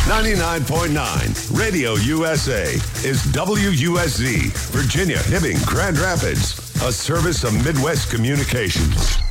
99.9 Radio USA is WUSZ, Virginia, Hibbing, Grand Rapids, a service of Midwest Communications.